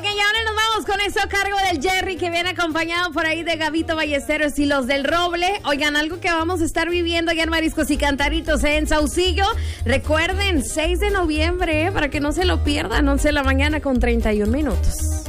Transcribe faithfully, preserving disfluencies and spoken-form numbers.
Oigan, y ahora nos vamos con eso a cargo del Jerry, que viene acompañado por ahí de Gabito Ballesteros y los del Roble. Oigan, algo que vamos a estar viviendo allá en Mariscos y Cantaritos, ¿eh? En Saucillo. Recuerden, seis de noviembre, ¿eh? Para que no se lo pierdan, once de la mañana con treinta y un minutos.